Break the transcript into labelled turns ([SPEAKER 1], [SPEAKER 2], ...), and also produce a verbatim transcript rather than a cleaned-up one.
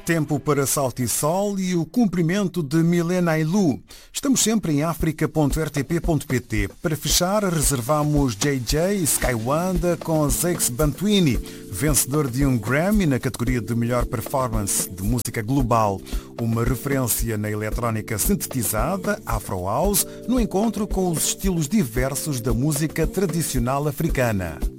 [SPEAKER 1] Tempo para Salto e Sol e o cumprimento de Milena Ailu. Estamos sempre em africa ponto r t p ponto p t. Para fechar, reservamos J J Skywanda com Zex Bantwini, vencedor de um Grammy na categoria de melhor performance de música global. Uma referência na eletrónica sintetizada, Afro House, no encontro com os estilos diversos da música tradicional africana.